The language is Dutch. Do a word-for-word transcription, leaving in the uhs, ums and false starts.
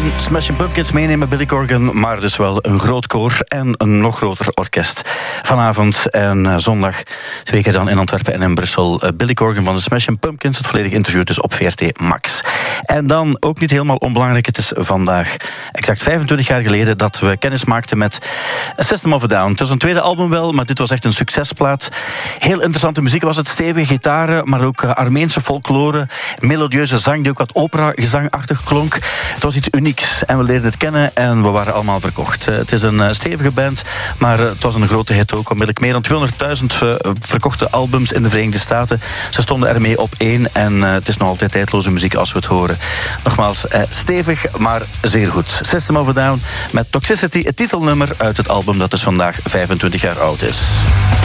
gaan Smashing Pumpkins meenemen, Billy Corgan, maar dus wel een groot koor en een nog groter orkest. Vanavond en uh, zondag, twee keer dan in Antwerpen en in Brussel. Uh, Billy Corgan van de Smashing Pumpkins, het volledige interview dus op V R T Max. En dan, ook niet helemaal onbelangrijk, het is vandaag exact vijfentwintig jaar geleden dat we kennis maakten met System of a Down. Het was een tweede album wel, maar dit was echt een succesplaat. Heel interessante muziek was het, stevige gitaren, maar ook uh, Armeense folklore, melodieuze zang die ook wat opera-gezangachtig klonk. Het was iets unieks en we leerden het kennen en we waren allemaal verkocht. Uh, het is een uh, stevige band, maar uh, het was een grote hit ook. Onmiddellijk meer dan tweehonderdduizend uh, verkochte albums in de Verenigde Staten. Ze stonden ermee op één en uh, het is nog altijd tijdloze muziek als we het horen. Nogmaals, uh, stevig, maar zeer goed. System of a Down met Toxicity, het titelnummer uit het album dat dus vandaag vijfentwintig jaar oud is.